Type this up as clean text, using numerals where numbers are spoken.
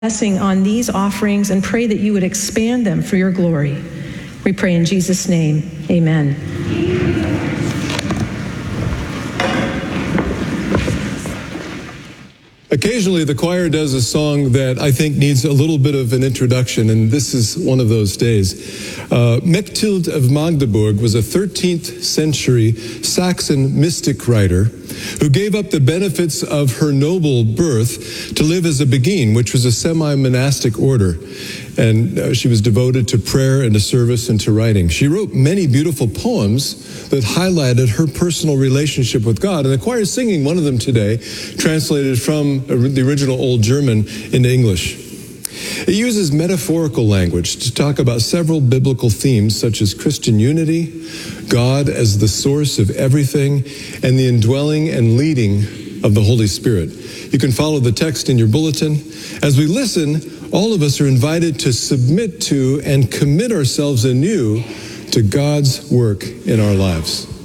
blessing on these offerings and pray that you would expand them for your glory. We pray in Jesus' name, amen. Occasionally, the choir does a song that I think needs a little bit of an introduction, and this is one of those days. Mechtild of Magdeburg was a 13th century Saxon mystic writer who gave up the benefits of her noble birth to live as a Beguine, which was a semi-monastic order. And she was devoted to prayer and to service and to writing. She wrote many beautiful poems that highlighted her personal relationship with God. And the choir is singing one of them today, translated from the original Old German into English. It uses metaphorical language to talk about several biblical themes such as Christian unity, God as the source of everything, and the indwelling and leading of the Holy Spirit. You can follow the text in your bulletin. As we listen, all of us are invited to submit to and commit ourselves anew to God's work in our lives.